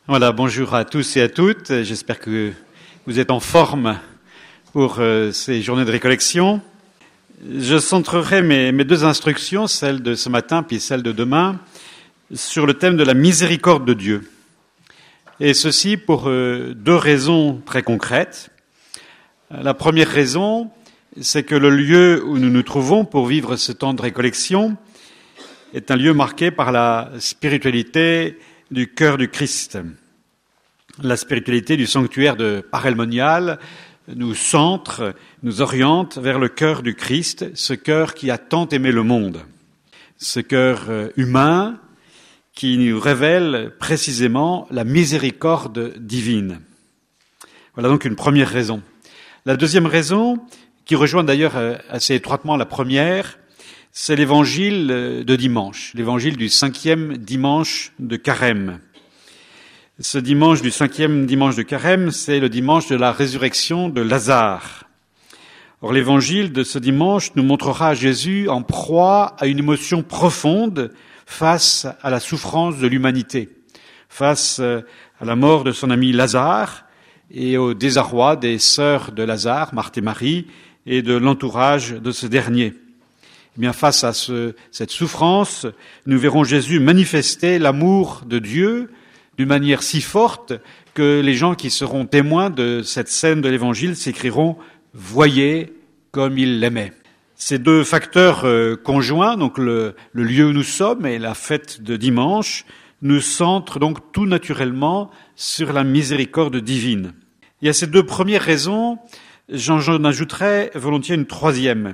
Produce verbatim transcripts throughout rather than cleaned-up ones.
Voilà, bonjour à tous et à toutes. J'espère que vous êtes en forme pour euh, ces journées de récollection. Je centrerai mes, mes deux instructions, celle de ce matin puis celle de demain, sur le thème de la miséricorde de Dieu. Et ceci pour euh, deux raisons très concrètes. La première raison, c'est que le lieu où nous nous trouvons pour vivre ce temps de récollection est un lieu marqué par la spiritualité du cœur du Christ. La spiritualité du sanctuaire de Parelmonial nous centre, nous oriente vers le cœur du Christ, ce cœur qui a tant aimé le monde, ce cœur humain qui nous révèle précisément la miséricorde divine. Voilà donc une première raison. La deuxième raison, qui rejoint d'ailleurs assez étroitement la première, c'est l'évangile de dimanche, l'évangile du cinquième dimanche de Carême. Ce dimanche du cinquième dimanche de Carême, c'est le dimanche de la résurrection de Lazare. Or, l'évangile de ce dimanche nous montrera Jésus en proie à une émotion profonde face à la souffrance de l'humanité, face à la mort de son ami Lazare et au désarroi des sœurs de Lazare, Marthe et Marie, et de l'entourage de ce dernier. Eh bien, face à ce, cette souffrance, nous verrons Jésus manifester l'amour de Dieu d'une manière si forte que les gens qui seront témoins de cette scène de l'Évangile s'écrieront « Voyez comme il l'aimait ». Ces deux facteurs euh, conjoints, donc le, le lieu où nous sommes et la fête de dimanche, nous centrent donc tout naturellement sur la miséricorde divine. Et à ces deux premières raisons, j'en, j'en ajouterai volontiers une troisième.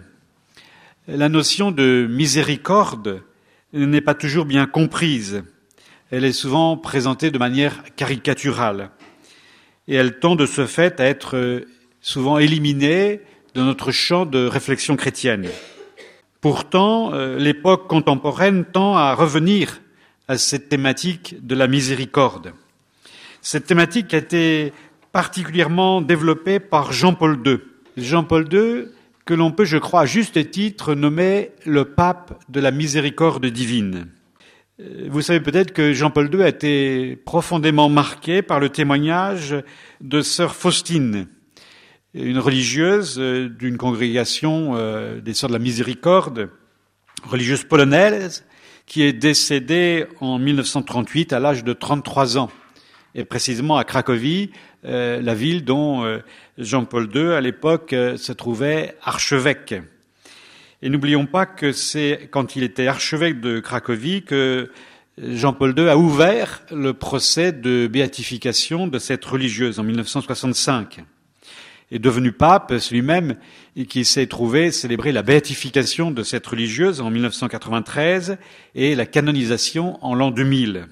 La notion de miséricorde n'est pas toujours bien comprise. Elle est souvent présentée de manière caricaturale. Et elle tend de ce fait à être souvent éliminée de notre champ de réflexion chrétienne. Pourtant, l'époque contemporaine tend à revenir à cette thématique de la miséricorde. Cette thématique a été particulièrement développée par Jean-Paul deux. Jean-Paul deux, que l'on peut, je crois, à juste titre nommer le pape de la miséricorde divine. Vous savez peut-être que Jean-Paul deux a été profondément marqué par le témoignage de sœur Faustine, une religieuse d'une congrégation des Sœurs de la Miséricorde, religieuse polonaise, qui est décédée en mille neuf cent trente-huit à l'âge de trente-trois ans, et précisément à Cracovie, la ville dont Jean-Paul deux, à l'époque, se trouvait archevêque. Et n'oublions pas que c'est quand il était archevêque de Cracovie que Jean-Paul deux a ouvert le procès de béatification de cette religieuse en mille neuf cent soixante-cinq. Et devenu pape, lui-même, et qui s'est trouvé célébrer la béatification de cette religieuse en mille neuf cent quatre-vingt-treize et la canonisation en l'an deux mille.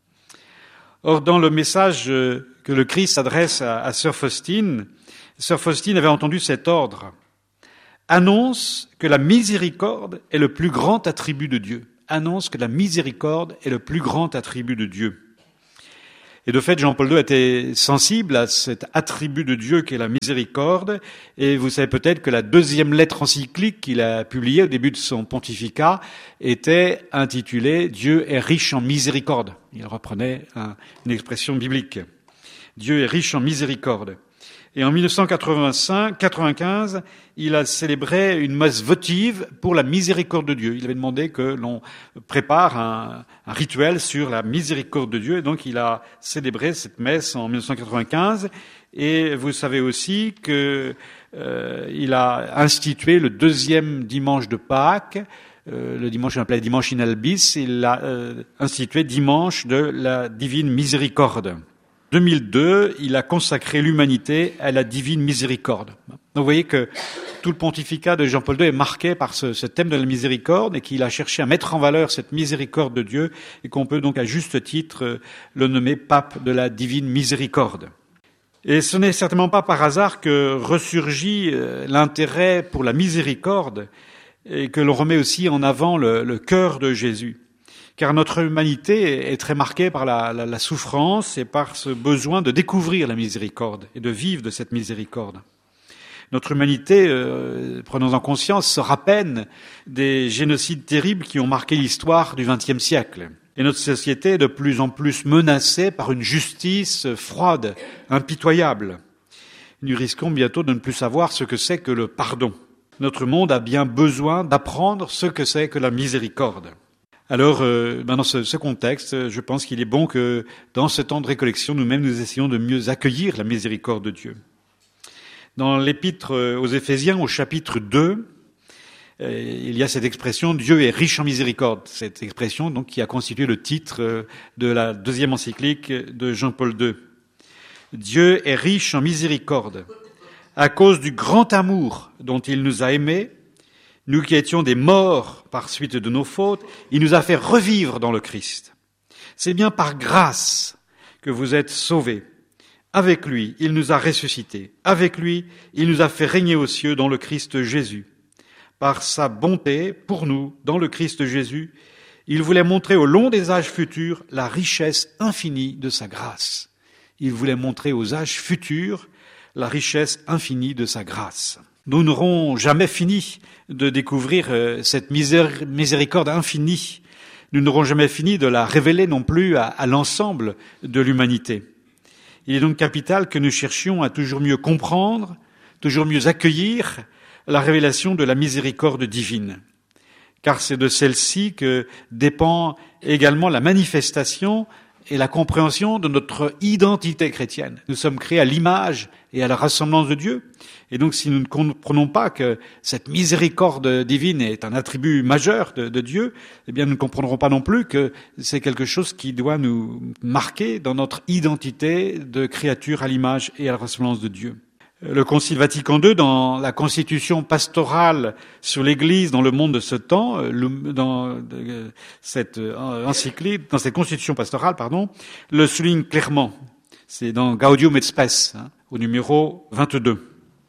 Or, dans le message que le Christ adresse à, à sœur Faustine, sœur Faustine avait entendu cet ordre. Annonce que la miséricorde est le plus grand attribut de Dieu. Annonce que la miséricorde est le plus grand attribut de Dieu. Et de fait, Jean-Paul deux était sensible à cet attribut de Dieu qu'est la miséricorde. Et vous savez peut-être que la deuxième lettre encyclique qu'il a publiée au début de son pontificat était intitulée « Dieu est riche en miséricorde ». Il reprenait un, une expression biblique. Dieu est riche en miséricorde. Et en mille neuf cent quatre-vingt-cinq, quatre-vingt-quinze, il a célébré une messe votive pour la miséricorde de Dieu. Il avait demandé que l'on prépare un, un rituel sur la miséricorde de Dieu. Et donc, il a célébré cette messe en mille neuf cent quatre-vingt-quinze. Et vous savez aussi que euh, il a institué le deuxième dimanche de Pâques, euh, le dimanche qu'on appelait dimanche in albis. Il a euh, institué dimanche de la divine miséricorde. deux mille deux, il a consacré l'humanité à la divine miséricorde. Donc vous voyez que tout le pontificat de Jean-Paul deux est marqué par ce, ce thème de la miséricorde et qu'il a cherché à mettre en valeur cette miséricorde de Dieu et qu'on peut donc à juste titre le nommer pape de la divine miséricorde. Et ce n'est certainement pas par hasard que ressurgit l'intérêt pour la miséricorde et que l'on remet aussi en avant le, le cœur de Jésus. Car notre humanité est très marquée par la, la, la souffrance et par ce besoin de découvrir la miséricorde et de vivre de cette miséricorde. Notre humanité, euh, prenons-en conscience, se rappelle des génocides terribles qui ont marqué l'histoire du vingtième siècle. Et notre société est de plus en plus menacée par une justice froide, impitoyable. Nous risquons bientôt de ne plus savoir ce que c'est que le pardon. Notre monde a bien besoin d'apprendre ce que c'est que la miséricorde. Alors, euh, ben dans ce, ce contexte, je pense qu'il est bon que dans ce temps de récollection, nous-mêmes, nous essayons de mieux accueillir la miséricorde de Dieu. Dans l'épître aux Éphésiens, au chapitre deux, euh, il y a cette expression « Dieu est riche en miséricorde ». Cette expression donc qui a constitué le titre de la deuxième encyclique de Jean-Paul deux. Dieu est riche en miséricorde à cause du grand amour dont il nous a aimés. Nous qui étions des morts par suite de nos fautes, il nous a fait revivre dans le Christ. C'est bien par grâce que vous êtes sauvés. Avec lui, il nous a ressuscités. Avec lui, il nous a fait régner aux cieux dans le Christ Jésus. Par sa bonté, pour nous, dans le Christ Jésus, il voulait montrer au long des âges futurs la richesse infinie de sa grâce. Il voulait montrer aux âges futurs la richesse infinie de sa grâce. Nous n'aurons jamais fini de découvrir cette miséricorde infinie. Nous n'aurons jamais fini de la révéler non plus à, à l'ensemble de l'humanité. Il est donc capital que nous cherchions à toujours mieux comprendre, toujours mieux accueillir la révélation de la miséricorde divine. Car c'est de celle-ci que dépend également la manifestation et la compréhension de notre identité chrétienne. Nous sommes créés à l'image et à la ressemblance de Dieu. Et donc, si nous ne comprenons pas que cette miséricorde divine est un attribut majeur de, de Dieu, eh bien, nous ne comprendrons pas non plus que c'est quelque chose qui doit nous marquer dans notre identité de créature à l'image et à la ressemblance de Dieu. Le Concile Vatican deux, dans la constitution pastorale sur l'Église dans le monde de ce temps, dans cette encyclique, dans cette constitution pastorale, pardon, le souligne clairement. C'est dans Gaudium et Spes, hein, au numéro vingt-deux.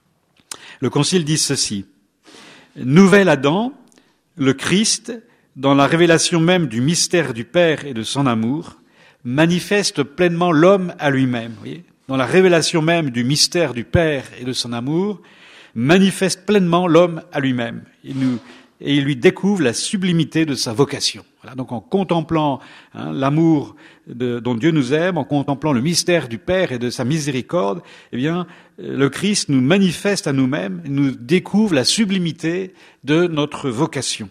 Le Concile dit ceci. Nouvel Adam, le Christ, dans la révélation même du mystère du Père et de son amour, manifeste pleinement l'homme à lui-même. Vous voyez ? Dans la révélation même du mystère du Père et de son amour, manifeste pleinement l'homme à lui-même. Il nous, et il lui découvre la sublimité de sa vocation. Voilà, donc en contemplant hein, l'amour de, dont Dieu nous aime, en contemplant le mystère du Père et de sa miséricorde, eh bien, le Christ nous manifeste à nous-mêmes, nous découvre la sublimité de notre vocation.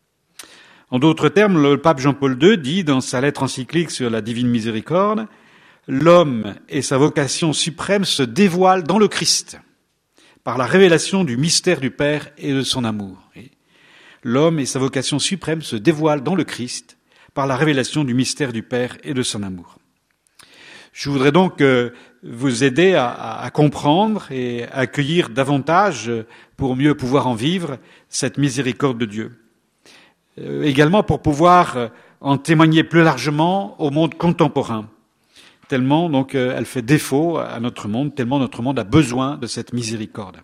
En d'autres termes, le pape Jean-Paul deux dit dans sa lettre encyclique sur la divine miséricorde, l'homme et sa vocation suprême se dévoilent dans le Christ, par la révélation du mystère du Père et de son amour. L'homme et sa vocation suprême se dévoilent dans le Christ, par la révélation du mystère du Père et de son amour. Je voudrais donc euh, vous aider à, à comprendre et à accueillir davantage, pour mieux pouvoir en vivre, cette miséricorde de Dieu. Euh, également pour pouvoir en témoigner plus largement au monde contemporain. Tellement donc euh, elle fait défaut à notre monde, tellement notre monde a besoin de cette miséricorde.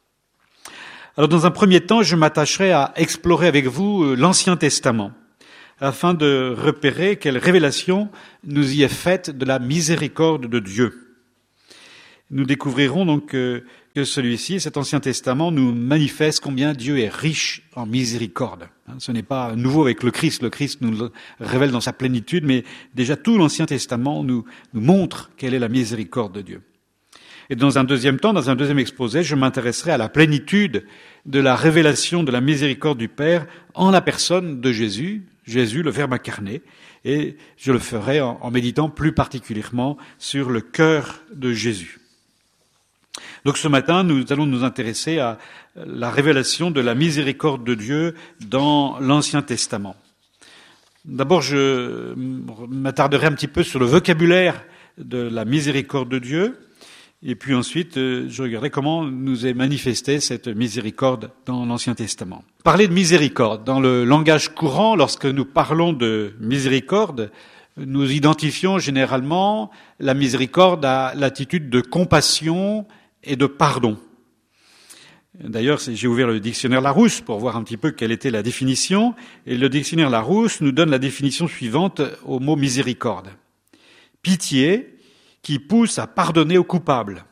Alors dans un premier temps, je m'attacherai à explorer avec vous euh, l'Ancien Testament, afin de repérer quelle révélation nous y est faite de la miséricorde de Dieu. Nous découvrirons donc que, que celui-ci, cet Ancien Testament, nous manifeste combien Dieu est riche en miséricorde. Ce n'est pas nouveau avec le Christ, le Christ nous le révèle dans sa plénitude, mais déjà tout l'Ancien Testament nous, nous montre quelle est la miséricorde de Dieu. Et dans un deuxième temps, dans un deuxième exposé, je m'intéresserai à la plénitude de la révélation de la miséricorde du Père en la personne de Jésus, Jésus, le Verbe incarné, et je le ferai en, en méditant plus particulièrement sur le cœur de Jésus. Donc ce matin, nous allons nous intéresser à la révélation de la miséricorde de Dieu dans l'Ancien Testament. D'abord, je m'attarderai un petit peu sur le vocabulaire de la miséricorde de Dieu, et puis ensuite, je regarderai comment nous est manifestée cette miséricorde dans l'Ancien Testament. Parler de miséricorde, dans le langage courant, lorsque nous parlons de miséricorde, nous identifions généralement la miséricorde à l'attitude de compassion et de pardon. D'ailleurs, j'ai ouvert le dictionnaire Larousse pour voir un petit peu quelle était la définition, et le dictionnaire Larousse nous donne la définition suivante au mot miséricorde. Pitié qui pousse à pardonner aux coupables.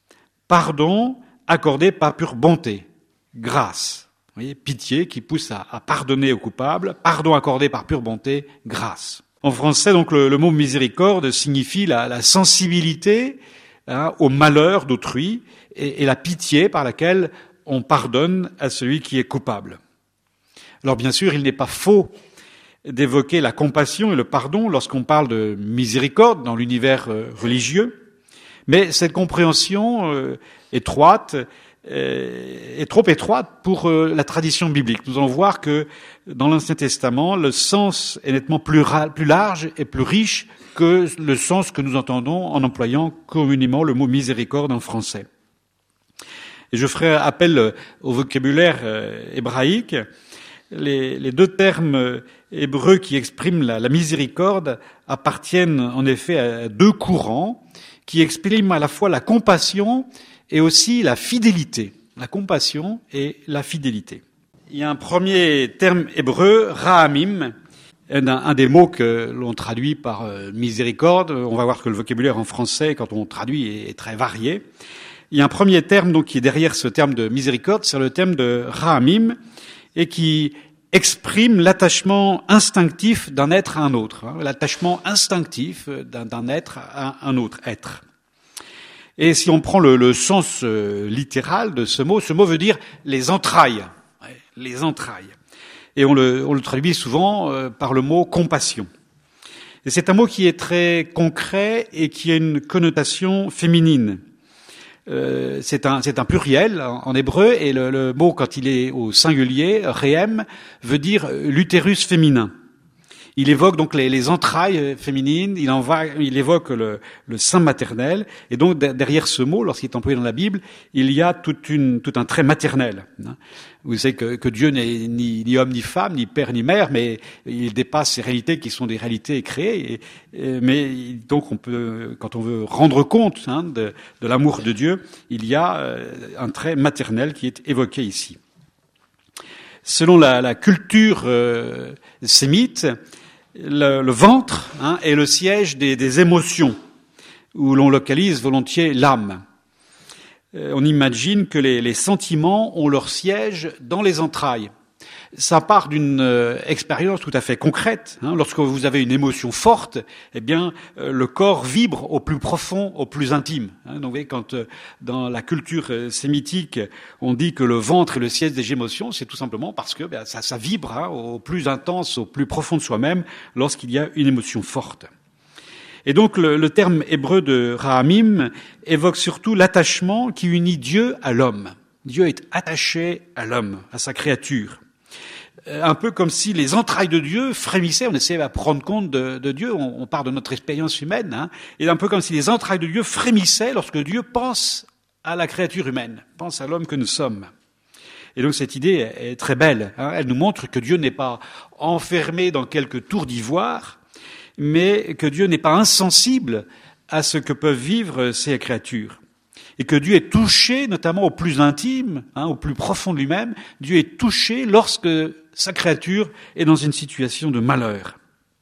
Pardon accordé par pure bonté. Grâce. Vous voyez, pitié qui pousse à, à pardonner aux coupables. Pardon accordé par pure bonté. Grâce. En français, donc, le, le mot miséricorde signifie la, la sensibilité hein, au malheur d'autrui et, et la pitié par laquelle on pardonne à celui qui est coupable. Alors bien sûr, il n'est pas faux d'évoquer la compassion et le pardon lorsqu'on parle de miséricorde dans l'univers religieux, mais cette compréhension euh, étroite euh, est trop étroite pour euh, la tradition biblique. Nous allons voir que dans l'Ancien Testament, le sens est nettement plus, ra- plus large et plus riche que le sens que nous entendons en employant communément le mot miséricorde en français. Et je ferai appel au vocabulaire euh, hébraïque. Les, les deux termes hébreux qui expriment la, la miséricorde appartiennent en effet à deux courants qui expriment à la fois la compassion et aussi la fidélité. La compassion et la fidélité. Il y a un premier terme hébreu, rahamim, un, un des mots que l'on traduit par euh, miséricorde. On va voir que le vocabulaire en français, quand on traduit, est, est très varié. Il y a un premier terme donc qui est derrière ce terme de miséricorde, c'est le terme de rahamim, et qui exprime l'attachement instinctif d'un être à un autre, hein, l'attachement instinctif d'un, d'un être à un autre être. Et si on prend le, le sens euh, littéral de ce mot, ce mot veut dire les entrailles, ouais, les entrailles. Et on le, on le traduit souvent euh, par le mot compassion. Et c'est un mot qui est très concret et qui a une connotation féminine. Euh, c'est un, c'est un pluriel en, en hébreu, et le, le mot, quand il est au singulier, réem, veut dire l'utérus féminin. Il évoque donc les, les entrailles féminines, il, en va, il évoque le, le sein maternel, et donc derrière ce mot, lorsqu'il est employé dans la Bible, il y a toute une, tout un trait maternel. Vous savez que, que Dieu n'est ni, ni homme ni femme, ni père ni mère, mais il dépasse ces réalités qui sont des réalités créées. Et, et, mais donc on peut, quand on veut rendre compte hein, de, de l'amour de Dieu, il y a un trait maternel qui est évoqué ici. Selon la, la culture euh, sémite, le, le ventre hein, est le siège des, des émotions, où l'on localise volontiers l'âme. Euh, on imagine que les, les sentiments ont leur siège dans les entrailles. Ça part d'une euh, expérience tout à fait concrète. Hein. Lorsque vous avez une émotion forte, eh bien, euh, le corps vibre au plus profond, au plus intime. Hein. Donc, vous voyez, quand euh, dans la culture euh, sémitique, on dit que le ventre est le siège des émotions, c'est tout simplement parce que ben, ça, ça vibre hein, au plus intense, au plus profond de soi-même, lorsqu'il y a une émotion forte. Et donc, le, le terme hébreu de rahamim évoque surtout l'attachement qui unit Dieu à l'homme. Dieu est attaché à l'homme, à sa créature. Un peu comme si les entrailles de Dieu frémissaient, on essaie de prendre compte de, de Dieu, on, on part de notre expérience humaine, hein, et un peu comme si les entrailles de Dieu frémissaient lorsque Dieu pense à la créature humaine, pense à l'homme que nous sommes. Et donc cette idée est très belle, hein, elle nous montre que Dieu n'est pas enfermé dans quelques tours d'ivoire, mais que Dieu n'est pas insensible à ce que peuvent vivre ces créatures. Et que Dieu est touché, notamment au plus intime, hein, au plus profond de lui-même, Dieu est touché lorsque sa créature est dans une situation de malheur.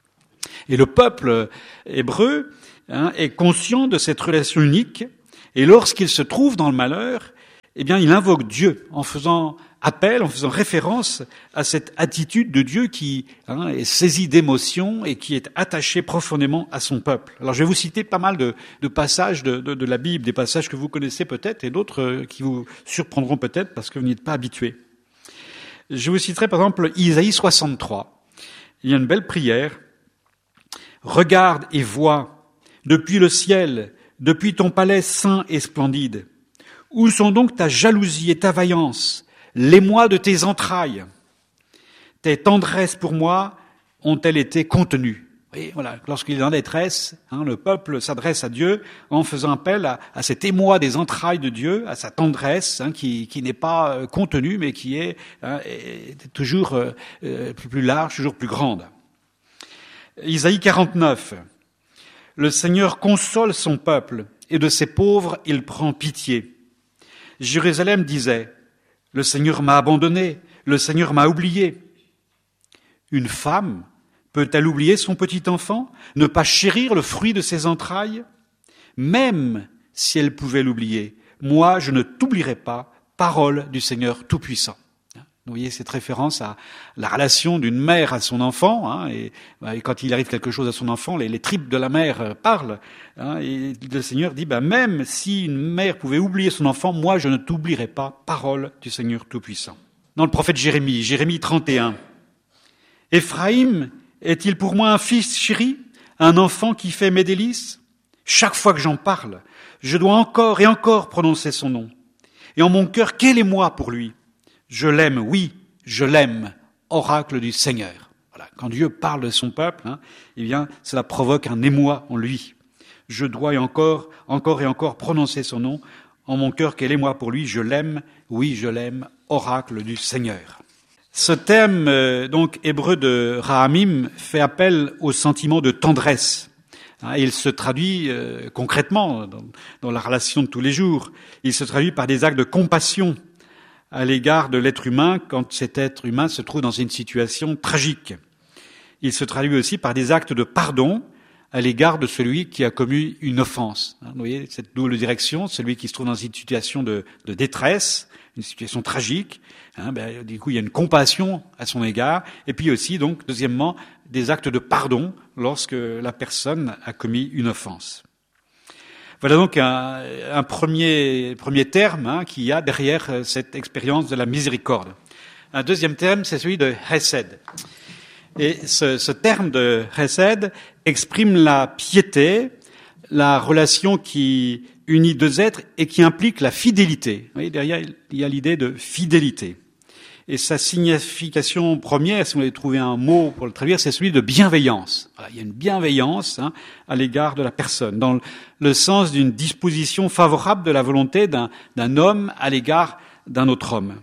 Et le peuple hébreu hein, est conscient de cette relation unique, et lorsqu'il se trouve dans le malheur, eh bien, il invoque Dieu en faisant appel, en faisant référence à cette attitude de Dieu qui hein, est saisi d'émotion et qui est attaché profondément à son peuple. Alors, je vais vous citer pas mal de, de passages de, de, de la Bible, des passages que vous connaissez peut-être et d'autres qui vous surprendront peut-être parce que vous n'y êtes pas habitués. Je vous citerai par exemple Isaïe soixante-trois. Il y a une belle prière. « Regarde et vois, depuis le ciel, depuis ton palais saint et splendide, où sont donc ta jalousie et ta vaillance, l'émoi de tes entrailles? Tes tendresses pour moi ont-elles été contenues ?» Et voilà, lorsqu'il est en détresse, hein, le peuple s'adresse à Dieu en faisant appel à, à cet émoi des entrailles de Dieu, à sa tendresse hein, qui, qui n'est pas euh, contenue, mais qui est, hein, est toujours euh, euh, plus large, toujours plus grande. Isaïe quarante-neuf. Le Seigneur console son peuple, et de ses pauvres il prend pitié. Jérusalem disait, « Le Seigneur m'a abandonné, le Seigneur m'a oublié. » Une femme peut-elle oublier son petit enfant, ne pas chérir le fruit de ses entrailles? Même si elle pouvait l'oublier, moi je ne t'oublierai pas, parole du Seigneur Tout-Puissant. Vous voyez cette référence à la relation d'une mère à son enfant, hein, et, et quand il arrive quelque chose à son enfant, les, les tripes de la mère parlent, hein, et le Seigneur dit, bah, même si une mère pouvait oublier son enfant, moi je ne t'oublierai pas, parole du Seigneur Tout-Puissant. Dans le prophète Jérémie, Jérémie trente et un, Éphraïm est-il pour moi un fils chéri, un enfant qui fait mes délices? Chaque fois que j'en parle, je dois encore et encore prononcer son nom. Et en mon cœur, quel est moi pour lui? Je l'aime, oui, je l'aime, oracle du Seigneur. Voilà. Quand Dieu parle de son peuple, hein, eh bien, cela provoque un émoi en lui. Je dois et encore, encore et encore prononcer son nom. En mon cœur, quel est moi pour lui? Je l'aime, oui, je l'aime, oracle du Seigneur. Ce terme, euh, donc, hébreu de Rahamim, fait appel au sentiment de tendresse. Hein, il se traduit euh, concrètement dans, dans la relation de tous les jours. Il se traduit par des actes de compassion à l'égard de l'être humain quand cet être humain se trouve dans une situation tragique. Il se traduit aussi par des actes de pardon à l'égard de celui qui a commis une offense. Vous voyez, cette double direction, celui qui se trouve dans une situation de, de détresse, une situation tragique, hein, ben, du coup il y a une compassion à son égard, et puis aussi, donc, deuxièmement, des actes de pardon lorsque la personne a commis une offense. Voilà donc un, un premier, premier terme hein, qu'il y a derrière cette expérience de la miséricorde. Un deuxième terme, c'est celui de Hesed. Et ce, ce terme de Hesed exprime la piété, la relation qui unit deux êtres et qui implique la fidélité. Vous voyez, derrière, il y a l'idée de fidélité. Et sa signification première, si vous voulez trouver un mot pour le traduire, c'est celui de bienveillance. Voilà, il y a une bienveillance hein, à l'égard de la personne, dans le, le sens d'une disposition favorable de la volonté d'un, d'un homme à l'égard d'un autre homme.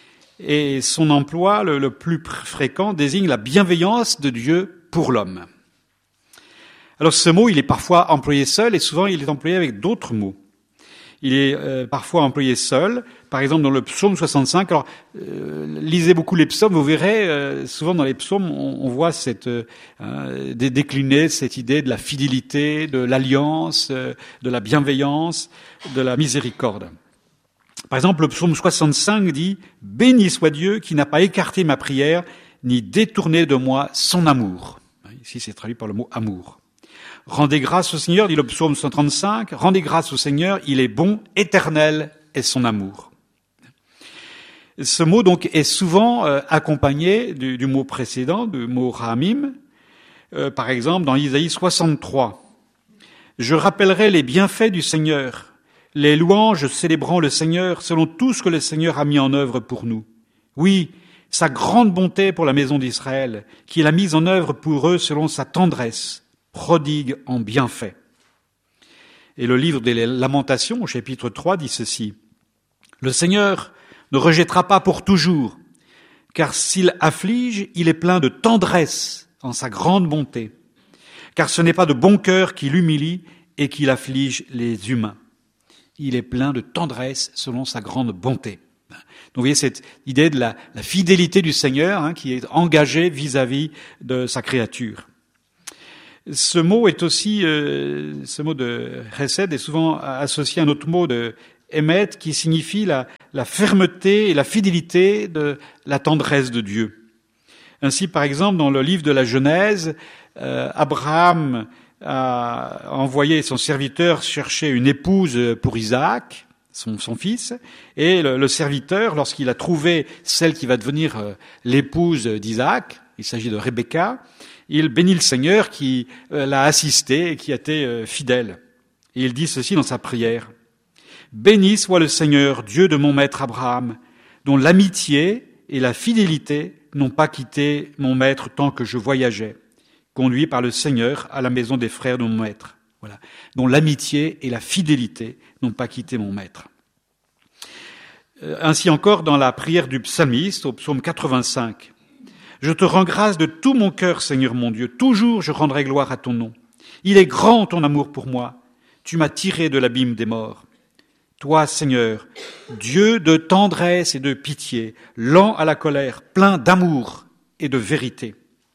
Et son emploi, le, le plus fréquent, désigne la bienveillance de Dieu pour l'homme. Alors ce mot, il est parfois employé seul et souvent il est employé avec d'autres mots. Il est euh, parfois employé seul, par exemple dans le psaume soixante-cinq. Alors, euh, lisez beaucoup les psaumes, vous verrez, euh, souvent dans les psaumes, on, on voit cette euh, décliner cette idée de la fidélité, de l'alliance, euh, de la bienveillance, de la miséricorde. Par exemple, le psaume soixante-cinq dit « Béni soit Dieu qui n'a pas écarté ma prière, ni détourné de moi son amour ». Ici, c'est traduit par le mot « amour ». Rendez grâce au Seigneur, dit le psaume cent trente-cinq, rendez grâce au Seigneur, il est bon, éternel est son amour. Ce mot donc est souvent euh, accompagné du, du mot précédent, du mot Rahamim. Euh, par exemple, dans Isaïe soixante-trois, je rappellerai les bienfaits du Seigneur, les louanges célébrant le Seigneur selon tout ce que le Seigneur a mis en œuvre pour nous. Oui, sa grande bonté pour la maison d'Israël, qu'il a mise en œuvre pour eux selon sa tendresse, prodigue en bienfaits. Et le livre des Lamentations, au chapitre trois, dit ceci. Le Seigneur ne rejettera pas pour toujours, car s'il afflige, il est plein de tendresse en sa grande bonté, car ce n'est pas de bon cœur qu'il humilie et qu'il afflige les humains. Il est plein de tendresse selon sa grande bonté. Donc vous voyez cette idée de la, la fidélité du Seigneur hein, qui est engagée vis-à-vis de sa créature. Ce mot est aussi, euh, ce mot de Hesed est souvent associé à un autre mot de Emet qui signifie la, la fermeté et la fidélité de la tendresse de Dieu. Ainsi, par exemple, dans le livre de la Genèse, euh, Abraham a envoyé son serviteur chercher une épouse pour Isaac, son, son fils, et le, le serviteur, lorsqu'il a trouvé celle qui va devenir euh, l'épouse d'Isaac, il s'agit de Rebecca, il bénit le Seigneur qui euh, l'a assisté et qui a été euh, fidèle. Et il dit ceci dans sa prière. « Béni soit le Seigneur, Dieu de mon maître Abraham, dont l'amitié et la fidélité n'ont pas quitté mon maître tant que je voyageais, conduit par le Seigneur à la maison des frères de mon maître. » Voilà. Dont l'amitié et la fidélité n'ont pas quitté mon maître. Euh, ainsi encore dans la prière du psalmiste au psaume quatre-vingt-cinq. Je te rends grâce de tout mon cœur, Seigneur mon Dieu. Toujours je rendrai gloire à ton nom. Il est grand ton amour pour moi. Tu m'as tiré de l'abîme des morts. Toi, Seigneur, Dieu de tendresse et de pitié, lent à la colère, plein d'amour et de vérité.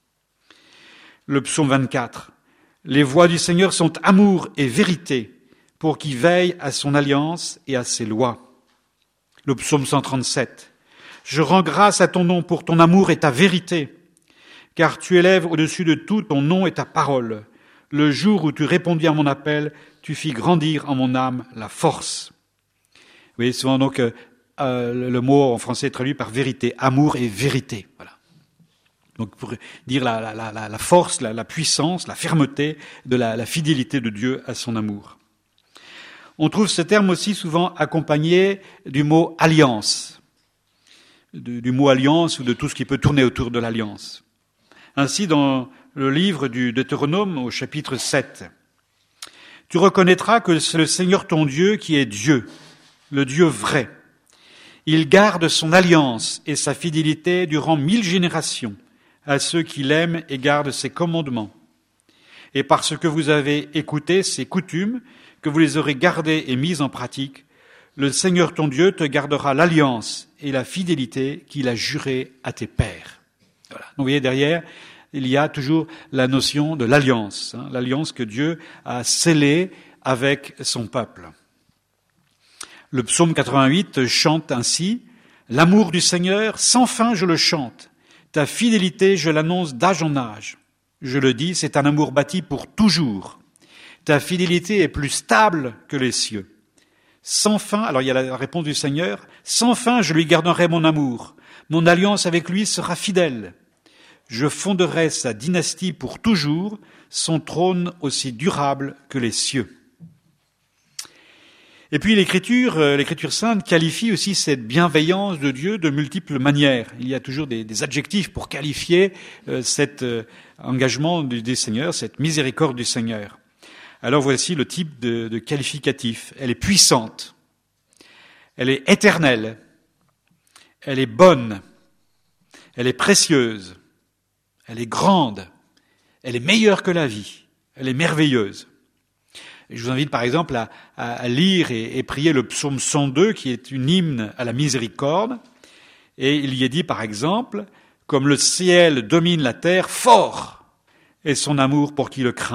Le psaume vingt-quatre. Les voies du Seigneur sont amour et vérité pour qu'il veille à son alliance et à ses lois. Le psaume cent trente-sept. Je rends grâce à ton nom pour ton amour et ta vérité, car tu élèves au-dessus de tout ton nom et ta parole. Le jour où tu répondis à mon appel, tu fis grandir en mon âme la force. Vous voyez, souvent donc euh, euh, le mot en français est traduit par vérité, amour et vérité. Voilà. Donc pour dire la, la, la, la force, la, la puissance, la fermeté de la, la fidélité de Dieu à son amour. On trouve ce terme aussi souvent accompagné du mot alliance, du, du mot alliance ou de tout ce qui peut tourner autour de l'alliance. Ainsi, dans le livre du Deutéronome au chapitre sept, tu reconnaîtras que c'est le Seigneur ton Dieu qui est Dieu, le Dieu vrai. Il garde son alliance et sa fidélité durant mille générations à ceux qui l'aiment et gardent ses commandements. Et parce que vous avez écouté ses coutumes, que vous les aurez gardées et mises en pratique, le Seigneur ton Dieu te gardera l'alliance et la fidélité qu'il a jurée à tes pères. Voilà. Donc vous voyez derrière, il y a toujours la notion de l'alliance, hein, l'alliance que Dieu a scellée avec son peuple. Le psaume quatre-vingt-huit chante ainsi, « L'amour du Seigneur, sans fin je le chante. Ta fidélité, je l'annonce d'âge en âge. Je le dis, c'est un amour bâti pour toujours. Ta fidélité est plus stable que les cieux. Sans fin, alors il y a la réponse du Seigneur, sans fin je lui garderai mon amour. Mon alliance avec lui sera fidèle. Je fonderai sa dynastie pour toujours, son trône aussi durable que les cieux. » Et puis l'Écriture, l'Écriture sainte qualifie aussi cette bienveillance de Dieu de multiples manières. Il y a toujours des, des adjectifs pour qualifier euh, cet euh, engagement du, du Seigneur, cette miséricorde du Seigneur. Alors voici le type de, de qualificatif. Elle est puissante, elle est éternelle, elle est bonne, elle est précieuse, elle est grande, elle est meilleure que la vie, elle est merveilleuse. Je vous invite par exemple à, à, à lire et, et prier le psaume cent deux, qui est une hymne à la miséricorde. Et il y est dit par exemple, « Comme le ciel domine la terre, fort est son amour pour qui le craint. »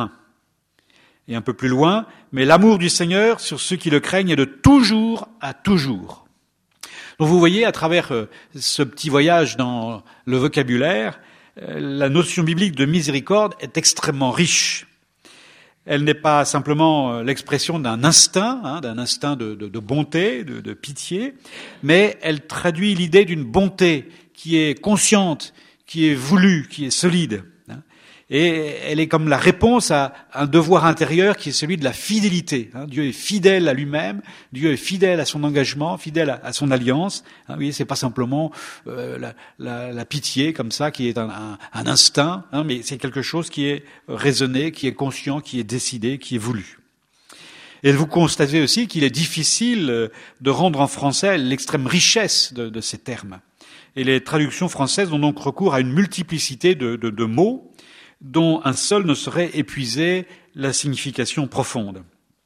Et un peu plus loin, « Mais l'amour du Seigneur sur ceux qui le craignent est de toujours à toujours. » Donc vous voyez, à travers ce petit voyage dans le vocabulaire, la notion biblique de miséricorde est extrêmement riche. Elle n'est pas simplement l'expression d'un instinct, hein, d'un instinct de, de, de bonté, de, de pitié, mais elle traduit l'idée d'une bonté qui est consciente, qui est voulue, qui est solide. Hein. Et elle est comme la réponse à un devoir intérieur qui est celui de la fidélité. Hein. Dieu est fidèle à lui-même, Dieu est fidèle à son engagement, fidèle à, à son alliance. Hein. Vous voyez, c'est pas simplement euh, la, la, la pitié comme ça, qui est un, un, un instinct, hein, mais c'est quelque chose qui est raisonné, qui est conscient, qui est décidé, qui est voulu. Et vous constatez aussi qu'il est difficile de rendre en français l'extrême richesse de, de ces termes. Et les traductions françaises ont donc recours à une multiplicité de, de, de mots, dont un seul ne saurait épuiser la signification profonde.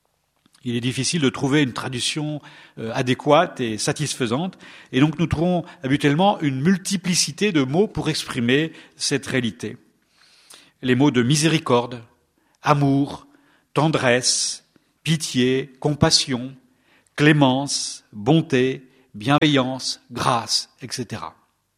Il est difficile de trouver une traduction euh, adéquate et satisfaisante, et donc nous trouvons habituellement une multiplicité de mots pour exprimer cette réalité. Les mots de miséricorde, amour, tendresse, pitié, compassion, clémence, bonté, bienveillance, grâce, et cetera.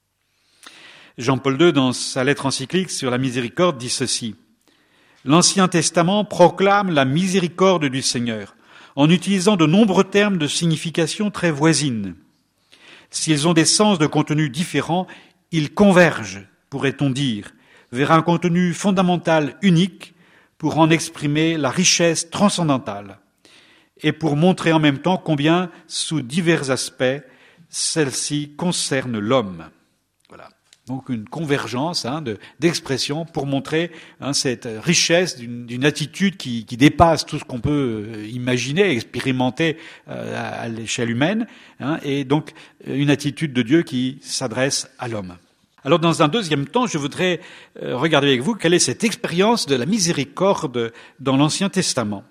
Jean-Paul deux, dans sa lettre encyclique sur la miséricorde, dit ceci. « L'Ancien Testament proclame la miséricorde du Seigneur, en utilisant de nombreux termes de signification très voisines. S'ils ont des sens de contenu différents, ils convergent, pourrait-on dire, vers un contenu fondamental unique pour en exprimer la richesse transcendantale et pour montrer en même temps combien, sous divers aspects, celle-ci concerne l'homme. » Voilà. Donc une convergence hein, de, d'expressions pour montrer hein, cette richesse d'une, d'une attitude qui, qui dépasse tout ce qu'on peut imaginer, expérimenter euh, à, à l'échelle humaine, hein, et donc une attitude de Dieu qui s'adresse à l'homme. Alors dans un deuxième temps, je voudrais euh, regarder avec vous quelle est cette expérience de la miséricorde dans l'Ancien Testament.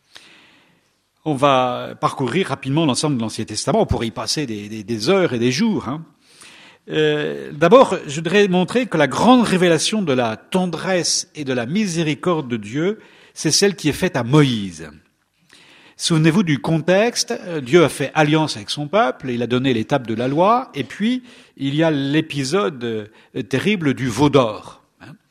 On va parcourir rapidement l'ensemble de l'Ancien Testament, on pourrait y passer des, des, des heures et des jours, hein. Euh, d'abord, je voudrais montrer que la grande révélation de la tendresse et de la miséricorde de Dieu, c'est celle qui est faite à Moïse. Souvenez-vous du contexte, Dieu a fait alliance avec son peuple, il a donné l'étape de la loi, et puis il y a l'épisode terrible du veau d'or.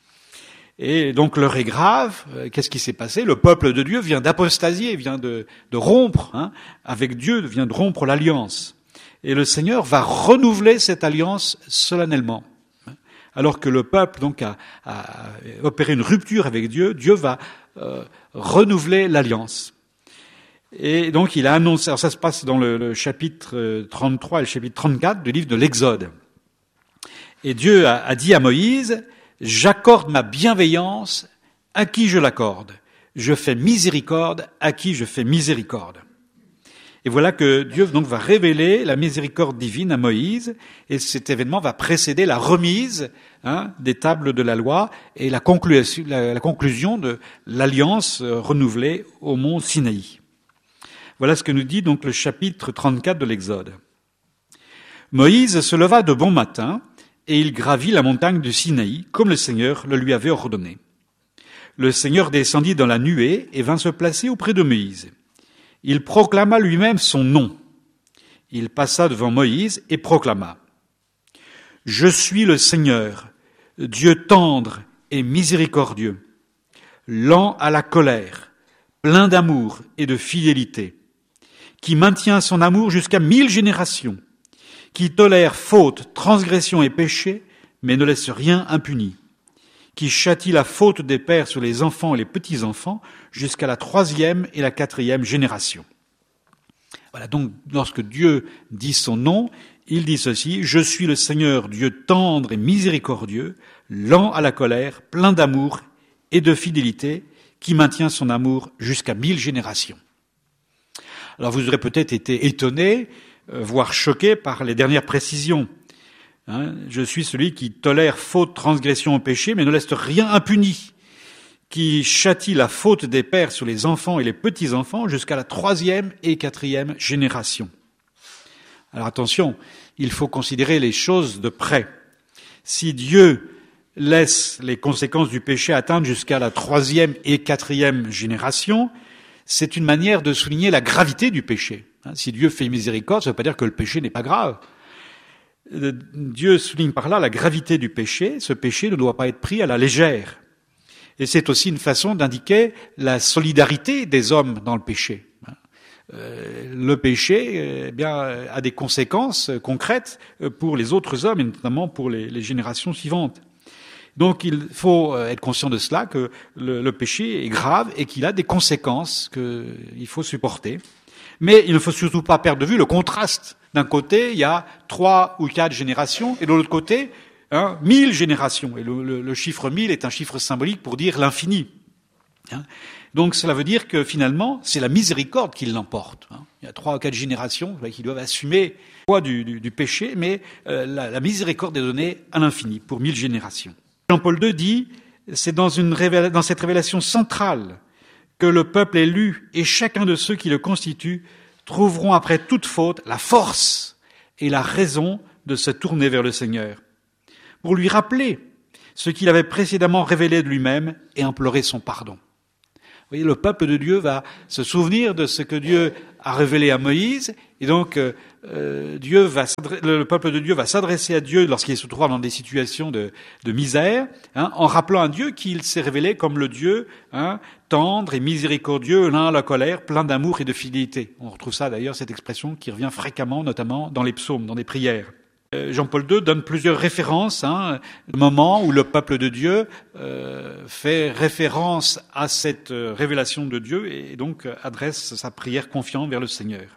Et donc l'heure est grave, qu'est-ce qui s'est passé? Le peuple de Dieu vient d'apostasier, vient de, de rompre hein, avec Dieu, vient de rompre l'alliance. Et le Seigneur va renouveler cette alliance solennellement. Alors que le peuple donc a, a opéré une rupture avec Dieu, Dieu va euh, renouveler l'alliance. Et donc il a annoncé, alors ça se passe dans le, le chapitre trente-trois et le chapitre trente-quatre du livre de l'Exode. Et Dieu a, a dit à Moïse, « J'accorde ma bienveillance à qui je l'accorde. Je fais miséricorde à qui je fais miséricorde. » Et voilà que Dieu donc va révéler la miséricorde divine à Moïse, et cet événement va précéder la remise hein, des tables de la loi et la conclusion, la, la conclusion de l'alliance renouvelée au mont Sinaï. Voilà ce que nous dit donc le chapitre trente-quatre de l'Exode. Moïse se leva de bon matin et il gravit la montagne du Sinaï comme le Seigneur le lui avait ordonné. Le Seigneur descendit dans la nuée et vint se placer auprès de Moïse. Il proclama lui-même son nom. Il passa devant Moïse et proclama « Je suis le Seigneur, Dieu tendre et miséricordieux, lent à la colère, plein d'amour et de fidélité, qui maintient son amour jusqu'à mille générations, qui tolère faute, transgression et péché, mais ne laisse rien impuni, qui châtie la faute des pères sur les enfants et les petits-enfants jusqu'à la troisième et la quatrième génération. » Voilà, donc lorsque Dieu dit son nom, il dit ceci, « Je suis le Seigneur, Dieu tendre et miséricordieux, lent à la colère, plein d'amour et de fidélité, qui maintient son amour jusqu'à mille générations. » Alors vous aurez peut-être été étonné, euh, voire choqué par les dernières précisions. Hein, je suis celui qui tolère faute, transgression et péché, mais ne laisse rien impuni, qui châtie la faute des pères sur les enfants et les petits-enfants jusqu'à la troisième et quatrième génération. Alors attention, il faut considérer les choses de près. Si Dieu laisse les conséquences du péché atteindre jusqu'à la troisième et quatrième génération, c'est une manière de souligner la gravité du péché. Si Dieu fait miséricorde, ça ne veut pas dire que le péché n'est pas grave. Dieu souligne par là la gravité du péché. Ce péché ne doit pas être pris à la légère. Et c'est aussi une façon d'indiquer la solidarité des hommes dans le péché. Le péché eh bien, a des conséquences concrètes pour les autres hommes, et notamment pour les, les générations suivantes. Donc il faut être conscient de cela, que le, le péché est grave et qu'il a des conséquences qu'il faut supporter. Mais il ne faut surtout pas perdre de vue le contraste. D'un côté, il y a trois ou quatre générations, et de l'autre côté, hein, mille générations. Et le, le, le chiffre mille est un chiffre symbolique pour dire l'infini. Hein. Donc cela veut dire que finalement, c'est la miséricorde qui l'emporte. Hein. Il y a trois ou quatre générations qui doivent assumer le poids du, du, du péché, mais euh, la, la miséricorde est donnée à l'infini pour mille générations. Jean-Paul deux dit, c'est dans, une révéla- dans cette révélation centrale que le peuple élu et chacun de ceux qui le constituent trouveront après toute faute la force et la raison de se tourner vers le Seigneur, pour lui rappeler ce qu'il avait précédemment révélé de lui-même et implorer son pardon. Vous voyez, le peuple de Dieu va se souvenir de ce que Dieu a révélé à Moïse, et donc euh, Dieu va le peuple de Dieu va s'adresser à Dieu lorsqu'il se trouve dans des situations de, de misère, hein, en rappelant à Dieu qu'il s'est révélé comme le Dieu hein, tendre et miséricordieux, lent à la colère, plein d'amour et de fidélité. On retrouve ça d'ailleurs, cette expression qui revient fréquemment, notamment dans les psaumes, dans les prières. Jean-Paul deux donne plusieurs références, hein, le moment où le peuple de Dieu euh, fait référence à cette révélation de Dieu et donc adresse sa prière confiante vers le Seigneur.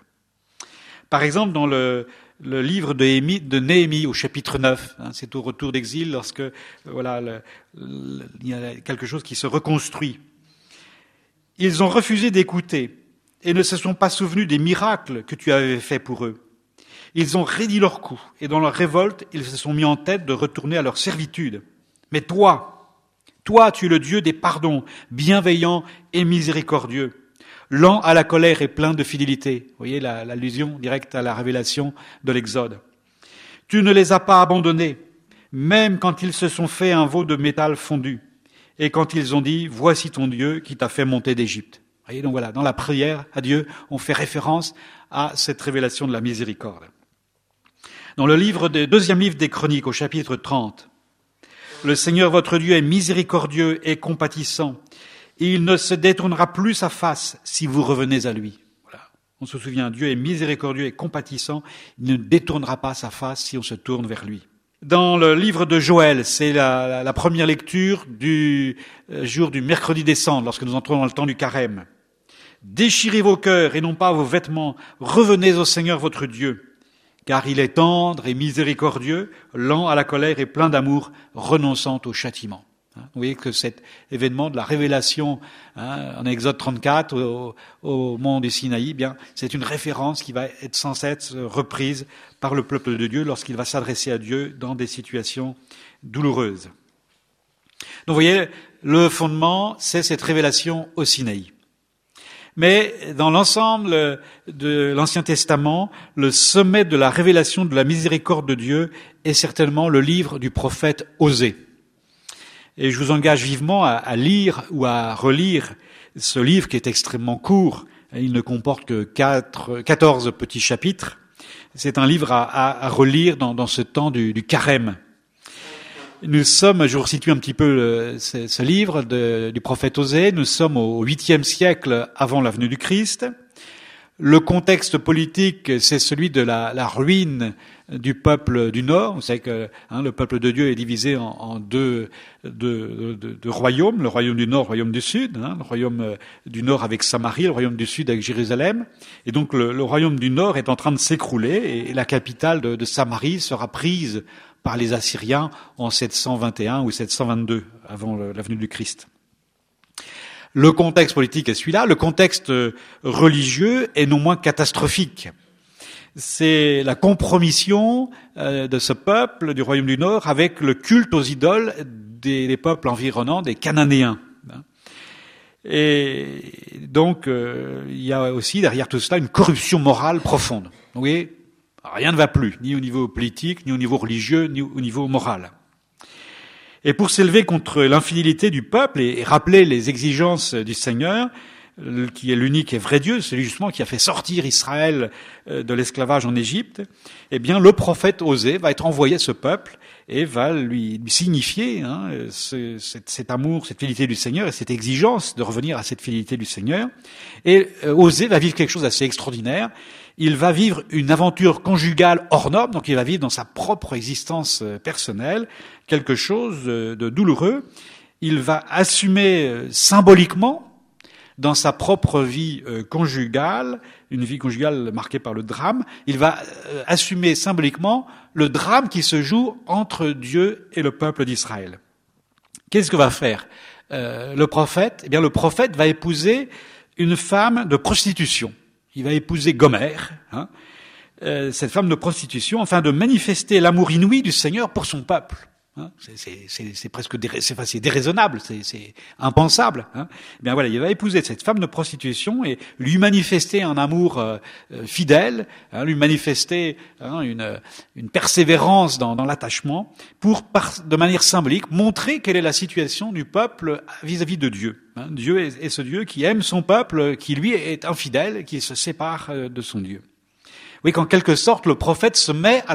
Par exemple, dans le, le livre de, Néhémie, de Néhémie au chapitre neuf, hein, c'est au retour d'exil lorsque voilà, le, le, il y a quelque chose qui se reconstruit. Ils ont refusé d'écouter et ne se sont pas souvenus des miracles que tu avais faits pour eux. Ils ont raidi leur cou, et dans leur révolte, ils se sont mis en tête de retourner à leur servitude. Mais toi, toi, tu es le Dieu des pardons, bienveillant et miséricordieux, lent à la colère et plein de fidélité. Vous voyez la, l'allusion directe à la révélation de l'Exode. Tu ne les as pas abandonnés, même quand ils se sont fait un veau de métal fondu, et quand ils ont dit, voici ton Dieu qui t'a fait monter d'Égypte. Et donc voilà, dans la prière à Dieu, on fait référence à cette révélation de la miséricorde. Dans le livre des, deuxième livre des Chroniques, au chapitre trente, le Seigneur votre Dieu est miséricordieux et compatissant, et il ne se détournera plus sa face si vous revenez à lui. Voilà. On se souvient, Dieu est miséricordieux et compatissant, il ne détournera pas sa face si on se tourne vers lui. Dans le livre de Joël, c'est la, la, la première lecture du euh, jour du mercredi des cendres, lorsque nous entrons dans le temps du carême. Déchirez vos cœurs et non pas vos vêtements, revenez au Seigneur votre Dieu, car il est tendre et miséricordieux, lent à la colère et plein d'amour, renonçant au châtiment. Vous voyez que cet événement de la révélation, hein, en Exode trente-quatre, au, au mont du Sinaï, bien, c'est une référence qui va être censée être reprise par le peuple de Dieu lorsqu'il va s'adresser à Dieu dans des situations douloureuses. Donc, vous voyez, le fondement, c'est cette révélation au Sinaï. Mais dans l'ensemble de l'Ancien Testament, le sommet de la révélation de la miséricorde de Dieu est certainement le livre du prophète Osée. Et je vous engage vivement à, à lire ou à relire ce livre qui est extrêmement court. Il ne comporte que quatre, quatorze petits chapitres. C'est un livre à, à, à relire dans, dans ce temps du, du carême. Nous sommes, je vous resitue un petit peu le, ce, ce livre de, du prophète Osée, nous sommes au huitième siècle avant la venue du Christ. Le contexte politique, c'est celui de la, la ruine du peuple du Nord. Vous savez que hein, le peuple de Dieu est divisé en, en deux, deux, deux, deux royaumes, le royaume du Nord, le royaume du Sud. Hein, le royaume du Nord avec Samarie, le royaume du Sud avec Jérusalem. Et donc le, le royaume du Nord est en train de s'écrouler et la capitale de, de Samarie sera prise par les Assyriens en sept cent vingt et un ou sept cent vingt-deux, avant le, la venue du Christ. Le contexte politique est celui-là. Le contexte religieux est non moins catastrophique. C'est la compromission euh, de ce peuple du royaume du Nord avec le culte aux idoles des, des peuples environnants, des Cananéens. Et donc, euh, il y a aussi derrière tout cela une corruption morale profonde. Vous voyez, rien ne va plus, ni au niveau politique, ni au niveau religieux, ni au niveau moral. Et pour s'élever contre l'infidélité du peuple et rappeler les exigences du Seigneur, qui est l'unique et vrai Dieu, celui justement qui a fait sortir Israël de l'esclavage en Égypte, eh bien le prophète Osée va être envoyé à ce peuple et va lui, lui signifier hein, ce, cet, cet amour, cette fidélité du Seigneur et cette exigence de revenir à cette fidélité du Seigneur. Et euh, Osée va vivre quelque chose d'assez extraordinaire. Il va vivre une aventure conjugale hors norme, donc il va vivre dans sa propre existence personnelle quelque chose de douloureux. Il va assumer symboliquement dans sa propre vie conjugale, une vie conjugale marquée par le drame, il va assumer symboliquement le drame qui se joue entre Dieu et le peuple d'Israël. Qu'est-ce que va faire euh, le prophète ? Eh bien, le prophète va épouser une femme de prostitution. Il va épouser Gomère, hein, euh, cette femme de prostitution, afin de manifester l'amour inouï du Seigneur pour son peuple. Hein, c'est, c'est, c'est, c'est presque déré, c'est, c'est déraisonnable, c'est, c'est impensable. Hein. Eh bien voilà, il va épouser cette femme de prostitution et lui manifester un amour euh, fidèle, hein, lui manifester hein, une, une persévérance dans, dans l'attachement, pour, par, de manière symbolique, montrer quelle est la situation du peuple vis-à-vis de Dieu. Hein. Dieu est, est ce Dieu qui aime son peuple, qui lui est infidèle, qui se sépare de son Dieu. Oui, qu'en quelque sorte, le prophète se met à